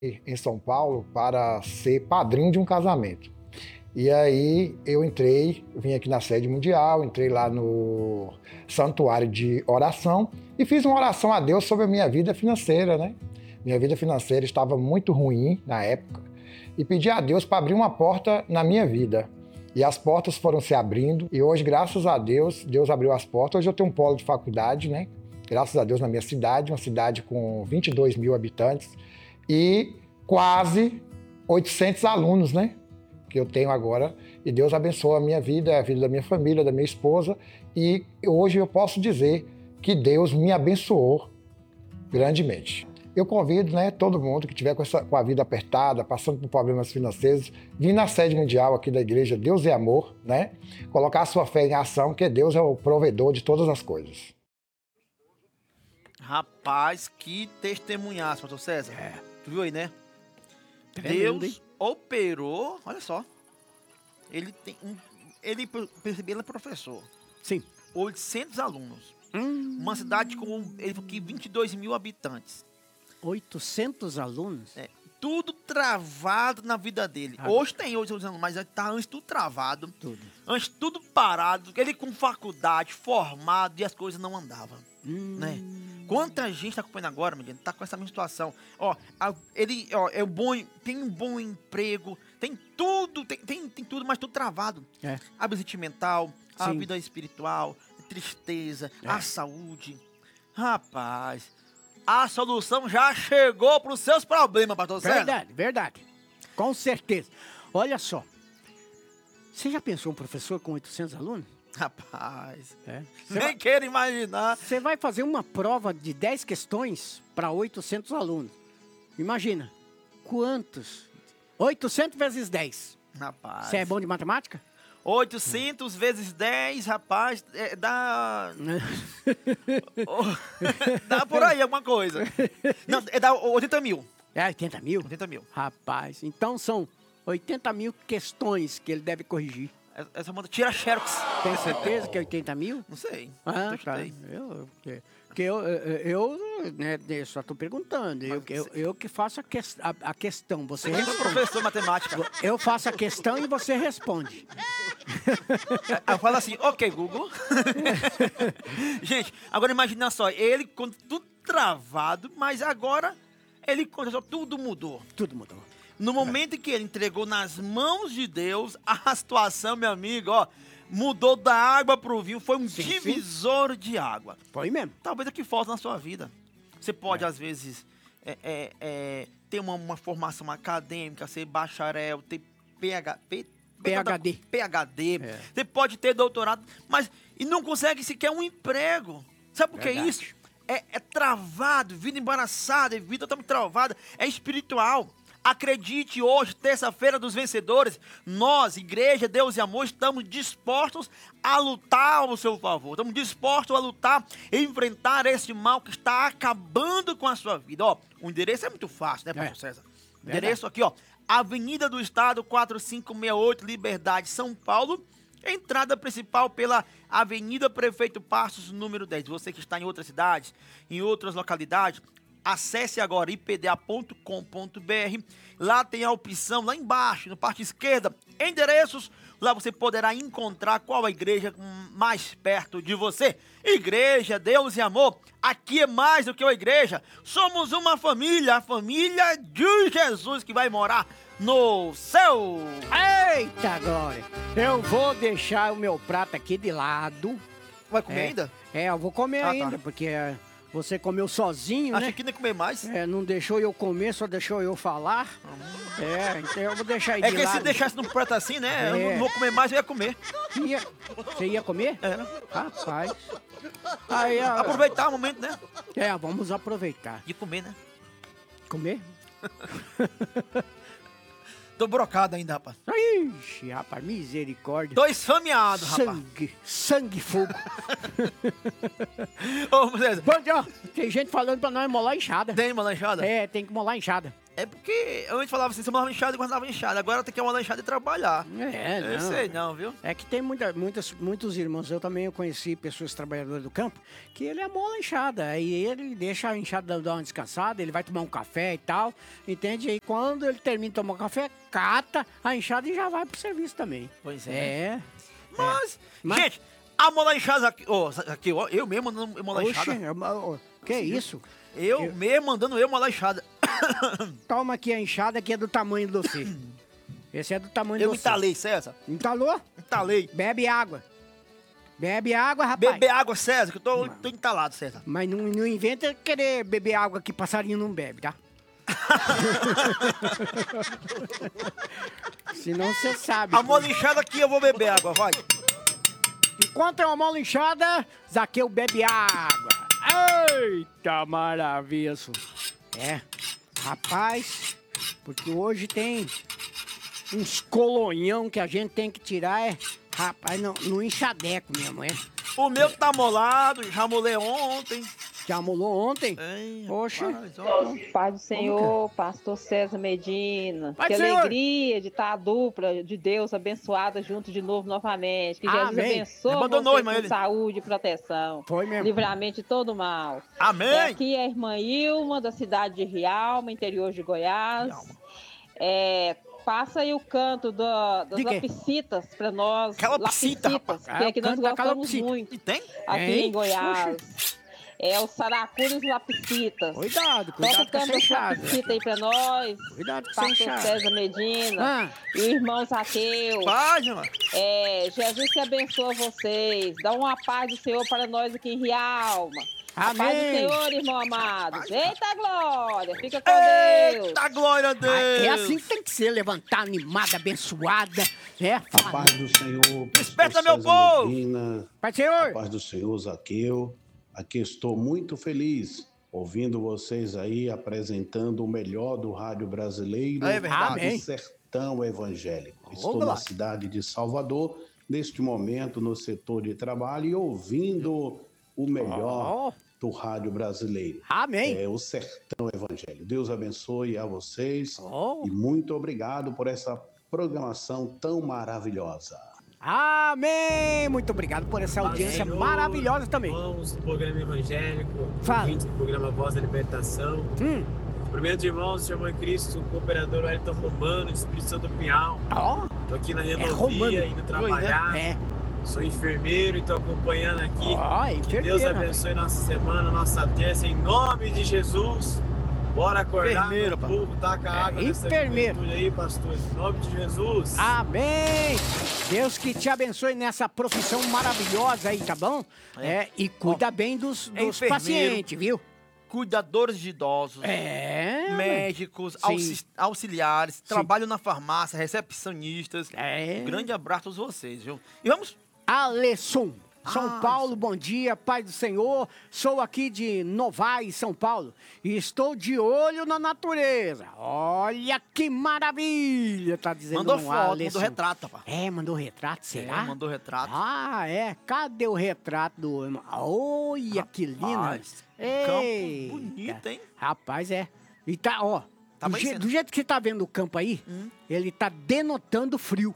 em São Paulo para ser padrinho de um casamento. E aí eu vim aqui na sede mundial, entrei lá no santuário de oração e fiz uma oração a Deus sobre a minha vida financeira, né? Minha vida financeira estava muito ruim na época e pedi a Deus para abrir uma porta na minha vida. E as portas foram se abrindo e hoje, graças a Deus, Deus abriu as portas. Hoje eu tenho um polo de faculdade, né? Graças a Deus, na minha cidade, uma cidade com 22 mil habitantes e quase 800 alunos, né? Que eu tenho agora. E Deus abençoa a minha vida, a vida da minha família, da minha esposa. E hoje eu posso dizer que Deus me abençoou grandemente. Eu convido, né, todo mundo que estiver com a vida apertada, passando por problemas financeiros, vir na sede mundial aqui da igreja Deus é Amor, né? Colocar a sua fé em ação, que Deus é o provedor de todas as coisas. Rapaz, que testemunhaço, pastor César. Tu viu aí, né? Tremendo, Deus hein? operou, olha só. Ele percebi, ele é professor. Sim. 800 alunos. Uma cidade com, ele falou que 22 mil habitantes. 800 alunos? Tudo travado na vida dele. Hoje tem 800 anos, mas tá antes tudo travado. Tudo. Antes tudo parado. Ele com faculdade, formado, e as coisas não andavam. Né? Quanta gente tá acompanhando agora, menino, tá com essa mesma situação. Ele tem um bom emprego, tem tudo, tem tudo, mas tudo travado. A vida sentimental, a vida espiritual, a tristeza, a saúde. Rapaz, a solução já chegou pros seus problemas, pastor César. Verdade, verdade. Com certeza. Olha só. Você já pensou um professor com 800 alunos? Rapaz, Nem quero imaginar. Você vai fazer uma prova de 10 questões para 800 alunos. Imagina, quantos? 800 vezes 10. Rapaz. Você é bom de matemática? 800 vezes 10, rapaz, dá... dá por aí alguma coisa. Não, dá 80 mil. 80 mil? 80 mil. Rapaz, então são 80 mil questões que ele deve corrigir. Essa moda tira xerox. Tem certeza que é 80 mil? Não sei. Tá. Eu só estou perguntando. Eu que faço a questão. Você responde. Professor de matemática. Eu faço a questão e você responde. Eu falo assim, ok, Google. Gente, agora imagina só, ele com tudo travado, mas agora ele contestou, tudo mudou. Tudo mudou. No momento em que ele entregou nas mãos de Deus, a situação, meu amigo, mudou da água para o vinho, foi um divisor de água. Foi mesmo. Talvez é o que falta na sua vida. Você pode, às vezes, ter uma formação acadêmica, ser bacharel, ter PhD. Você pode ter doutorado, mas e não consegue sequer um emprego. Sabe por que é isso? É travado, vida embaraçada, vida totalmente travada, é espiritual. Acredite, hoje, terça-feira dos vencedores, nós, Igreja Deus e Amor, estamos dispostos a lutar ao seu favor. Estamos dispostos a lutar e enfrentar esse mal que está acabando com a sua vida. O endereço é muito fácil, né, pastor César? O endereço aqui, Avenida do Estado, 4568, Liberdade, São Paulo. Entrada principal pela Avenida Prefeito Passos, número 10. Você que está em outras cidades, em outras localidades, acesse agora ipda.com.br. Lá tem a opção, lá embaixo, na parte esquerda, endereços. Lá você poderá encontrar qual a igreja mais perto de você. Igreja, Deus e Amor. Aqui é mais do que uma igreja. Somos uma família, a família de Jesus que vai morar no céu. Eita, glória. Eu vou deixar o meu prato aqui de lado. Vai comer ainda? Eu vou comer ainda, porque... Você comeu sozinho, né? Achei que nem comer mais. Não deixou eu comer, só deixou eu falar. Então eu vou deixar aí de lado. É que se deixasse no prato assim, né? Eu não vou comer mais, eu ia comer. Você ia comer? Rapaz. Aproveitar o momento, né? Vamos aproveitar. De comer, né? Comer? Tô brocado ainda, rapaz. Ixi, rapaz, misericórdia. Tô esfameado, rapaz. Sangue e fogo. Ô, César. Tem gente falando pra nós molar enxada. Tem molar enxada? Tem que molar enxada. É porque antes falava assim, você mandava enxada e guardava enxada. Agora tem que mandar enxada e trabalhar. Não. Eu sei não, viu? É que tem muitos irmãos, eu também conheci pessoas trabalhadoras do campo, que ele amola a enxada. Aí ele deixa a enxada dar uma descansada, ele vai tomar um café e tal, entende? E quando ele termina de tomar o café, cata a enxada e já vai pro serviço também. Pois é. Mas... Gente, amolar enxada aqui, ó, eu mesmo mandando amolar enxada. Que isso? Eu mesmo mandando eu amolar enxada. Toma aqui a enxada que é do tamanho do você. Esse é do tamanho do você. Eu entalei, César. Entalou? Entalei. Bebe água. Bebe água, rapaz. Beber água, César, que eu tô entalado, César. Mas não inventa querer beber água que passarinho não bebe, tá? Senão você sabe. Amola enxada aqui, eu vou beber água, vai. Enquanto eu amola enxada, Zaqueu bebe água. Eita, maravilha. Rapaz, porque hoje tem uns colonhão que a gente tem que tirar, rapaz, no enxadeco mesmo, O meu tá molado, já molei ontem. Já molou ontem? Poxa. Pai do Senhor, pastor César Medina. Pai que do alegria de estar a dupla de Deus abençoada junto de novo novamente. Que Jesus abençoe Abandonou, você com saúde e proteção. Foi mesmo. Livramento de todo mal. Amém. Aqui é a irmã Ilma, da cidade de Rialma, interior de Goiás. Passa aí o canto das lapicitas para nós. Calopsita, rapaz. Que aqui nós gostamos muito. E tem? Aqui em Goiás. É o Saracura e os Lapicitas. Cuidado com essa enxada. Lapicita aí pra nós. Cuidado com essa enxada. Pastor César Medina. E o irmão Zaqueu. Página. Jesus que abençoa vocês. Dá uma paz do Senhor para nós aqui em Rialma. Amém. A paz do Senhor, irmão amados. Eita glória. Fica com Deus. Eita glória a Deus. É assim que tem que ser. Levantar animada, abençoada. A paz do Senhor. Desperta, meu povo. Medina, Pai do Senhor. A paz do Senhor, Zaqueu. Aqui estou muito feliz ouvindo vocês aí apresentando o melhor do rádio brasileiro e sertão evangélico. Estou na cidade de Salvador, neste momento no setor de trabalho e ouvindo o melhor do rádio brasileiro. Amém. É o sertão evangélico. Deus abençoe a vocês e muito obrigado por essa programação tão maravilhosa. Amém! Muito obrigado por essa audiência maravilhosa também. Irmãos do programa evangélico, ouvintes do programa Voz da Libertação. Primeiro de irmãos, irmão em Cristo, o cooperador Wellington Romano, Espírito Santo do Pinhal. Tô aqui na Renovia, indo trabalhar. Sou enfermeiro e tô acompanhando aqui. Que Deus abençoe nossa semana, nossa terça, em nome de Jesus. Bora acordar, meu povo, taca água nessa juventude aí, pastor, em nome de Jesus. Amém! Deus que te abençoe nessa profissão maravilhosa aí, tá bom? E cuida bem dos pacientes, viu? Cuidadores de idosos, médicos, auxiliares, trabalham na farmácia, recepcionistas. Um grande abraço a todos vocês, viu? E vamos... Alesson. São Paulo, bom dia, Pai do Senhor. Sou aqui de Novaes, São Paulo, e estou de olho na natureza. Olha que maravilha, tá dizendo. Mandou foto, mandou retrato, rapaz. Mandou retrato, será? Mandou retrato. Cadê o retrato do irmão? Olha que lindo. Campo bonito, hein? Rapaz, E tá, do jeito que você tá vendo o campo aí, ele tá denotando frio.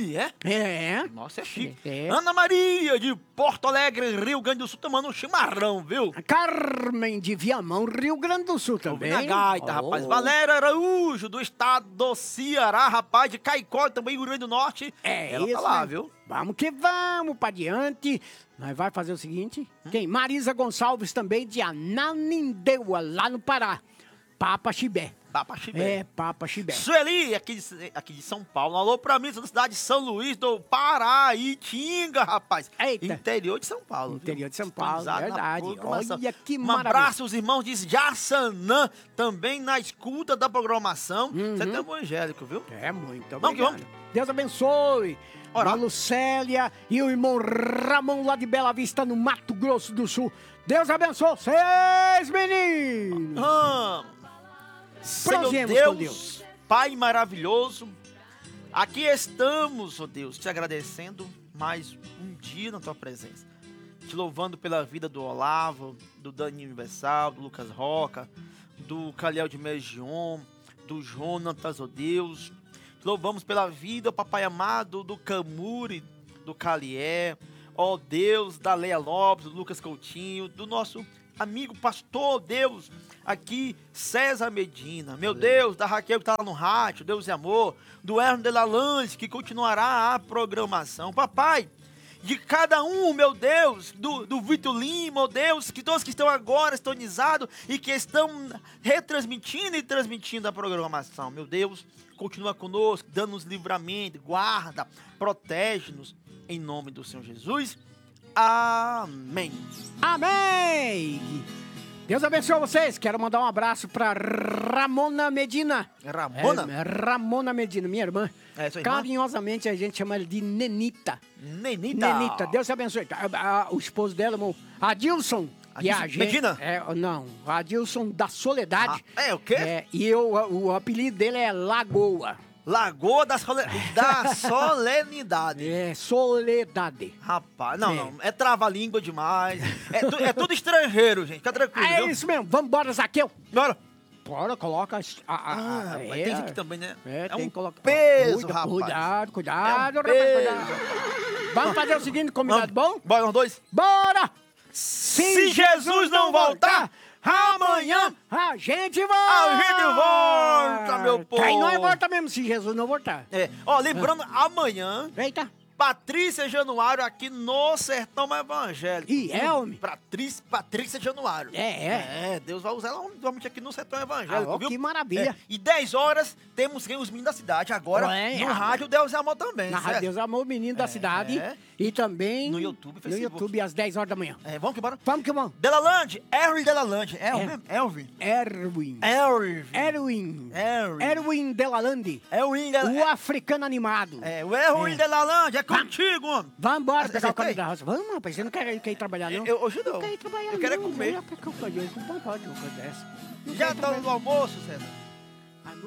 Nossa, é chique. Ana Maria, de Porto Alegre, Rio Grande do Sul, tomando um chimarrão, viu? Carmen, de Viamão, Rio Grande do Sul também. Na gaita, rapaz. Valéria Araújo, do estado do Ceará, rapaz, de Caicó, também Rio Grande do Norte. Ela isso, tá lá, viu? Vamos que vamos, pra diante. Nós vai fazer o seguinte. Quem? Marisa Gonçalves, também, de Ananindeua, lá no Pará. Papa Chibé. Papa Chibé. Sueli, aqui de São Paulo. Alô pra mim, da cidade de São Luís do Paraitinga, rapaz. Eita. Interior de São Paulo. Interior de São Paulo, verdade. Olha que maravilha. Um maravilha. abraço aos irmãos de Jaçanã, também na escuta da programação. Você é tão evangélico, viu? Muito obrigado. Deus abençoe. A Lucélia e o irmão Ramon lá de Bela Vista, no Mato Grosso do Sul. Deus abençoe vocês, meninos. Senhor Deus, Pai maravilhoso, aqui estamos, ó Deus, te agradecendo mais um dia na tua presença, te louvando pela vida do Olavo, do Dani Universal, do Lucas Roca, do Calhau de Megion, do Jonatas, ó Deus. Louvamos pela vida, papai amado, do Camuri, do Calié, ó Deus, da Leia Lopes, do Lucas Coutinho, do nosso amigo pastor, Deus, aqui, César Medina, meu Deus, da Raquel que tá lá no rádio, Deus e amor, do Erno de Lalande, que continuará a programação, papai, de cada um, meu Deus, do Vitor Lima, ó Deus, que todos que estão agora sintonizados e que estão retransmitindo e transmitindo a programação, meu Deus, continua conosco, dando-nos livramento, guarda, protege-nos, em nome do Senhor Jesus. Amém. Amém. Deus abençoe vocês. Quero mandar um abraço para Ramona Medina. Ramona? Ramona Medina, minha irmã. É sua irmã? Carinhosamente a gente chama ela de Nenita. Nenita. Deus te abençoe. O esposo dela, irmão, Adilson. E a gente, Medina? Não, Adilson da Soledade. É o quê? E o apelido dele é Lagoa. Lagoa da Solenidade. É, Soledade. Rapaz, não, é trava-língua demais. É tudo estrangeiro, gente. Fica tranquilo, É viu? isso mesmo. Vamos embora, Zaqueu. Bora. Bora, coloca Rapaz, tem gente também, né? Tem que colocar. Peso, rapaz. Cuidado, É um rapaz, peso. cuidado. Vamos fazer o seguinte, combinado bom? Bora, nós dois. Bora! Se Jesus não voltar, amanhã a gente volta! meu povo. Aí nós volta mesmo, se Jesus não voltar. Lembrando, amanhã, Eita. Patrícia Januário aqui no Sertão Evangélico. E é, homem? Patrícia Januário. Deus vai usar ela novamente aqui no Sertão Evangélico, viu? Que maravilha. E 10 horas temos os meninos da cidade. Agora, no rádio Deus e Amor também. Na Rádio Deus e Amor, menino da cidade. E também no YouTube e Facebook. No YouTube, às 10 horas da manhã. Vamos que bora? Vamos que vamos. Delalande, Erwin Delalande. Erwin Delalande. O africano animado. O Erwin Delalande, é contigo, homem. Vamos embora pegar o caminho da roça. Vamos, rapaz, você não quer ir trabalhar, não? Hoje não. Não quer ir trabalhar, eu quero não. comer. Não pode uma coisa dessa. Já tá no almoço, César?